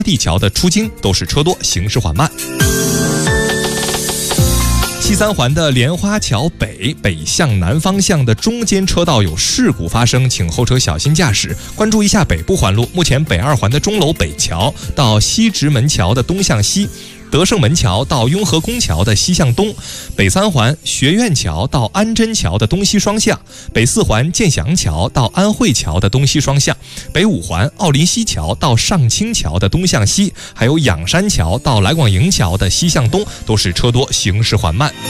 地桥的出京都是车多，行驶缓慢。西三环的莲花桥北向南方向的中间车道有事故发生，请后车小心驾驶，关注一下北部环路。目前北二环的钟楼北桥到西直门桥的东向西，德胜门桥到雍和宫桥的西向东，北三环学院桥到安贞桥的东西双向，北四环建祥桥到安慧桥的东西双向，北五环奥林西桥到上清桥的东向西，还有仰山桥到来广营桥的西向东，都是车多，行驶缓慢。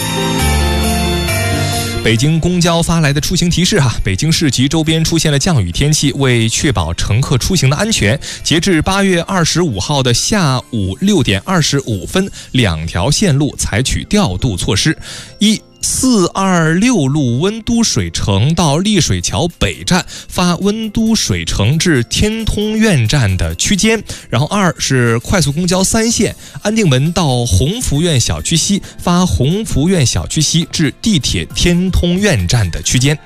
北京公交发来的出行提示北京市及周边出现了降雨天气，为确保乘客出行的安全，截至8月25号的下午6点25分，2条线路采取调度措施。426路温都水城到丽水桥北站发温都水城至天通苑站的区间，然后2是快速公交3线安定门到鸿福苑小区西发鸿福苑小区西至地铁天通苑站的区间。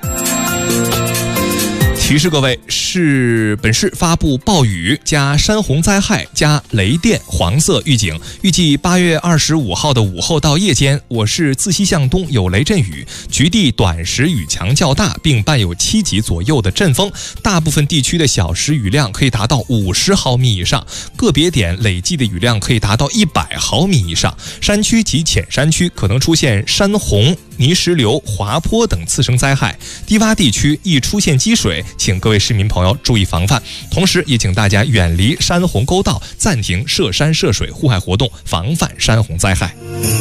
提示各位，本市发布暴雨加山洪灾害加雷电黄色预警，预计8月25号的午后到夜间，我市自西向东有雷阵雨，局地短时雨强较大，并伴有7级左右的阵风，大部分地区的小时雨量可以达到50毫米以上，个别点累计的雨量可以达到100毫米以上，山区及浅山区可能出现山洪、泥石流、滑坡等次生灾害，低洼地区易出现积水，请各位市民朋友注意防范。同时也请大家远离山洪沟道，暂停涉山涉水户外活动，防范山洪灾害。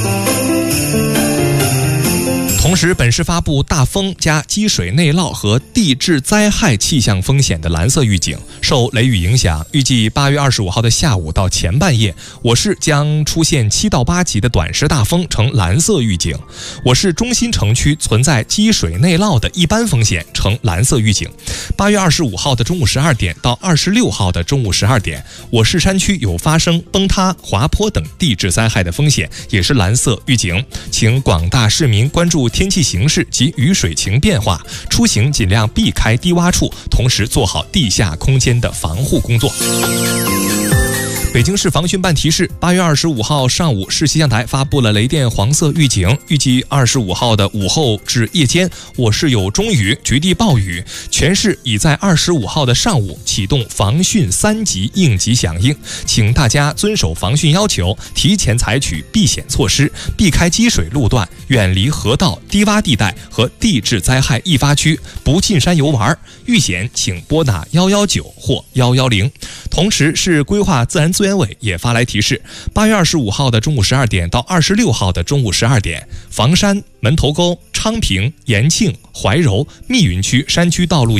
同时，本市发布大风加积水内涝和地质灾害气象风险的蓝色预警。受雷雨影响，预计8月25号的下午到前半夜，我市将出现7到8级的短时大风，呈蓝色预警。我市中心城区存在积水内涝的一般风险，呈蓝色预警。8月25号的中午12点到26号的中午12点，我市山区有发生崩塌、滑坡等地质灾害的风险，也是蓝色预警。请广大市民关注天气形势及雨水情变化，出行尽量避开低洼处，同时做好地下空间的防护工作。北京市防汛办提示，8月25号上午，市气象台发布了雷电黄色预警，预计25号的午后至夜间，我市有中雨、局地暴雨，全市已在25号的上午启动防汛3级应急响应，请大家遵守防汛要求，提前采取避险措施，避开积水路段，远离河道、低洼地带和地质灾害易发区，不进山游玩。遇险请拨打119或110。同时，市规划自然资源委也发来提示，8月25号的中午12点到26号的中午12点，房山、门头沟、昌平、延庆、怀柔、密云区山区道路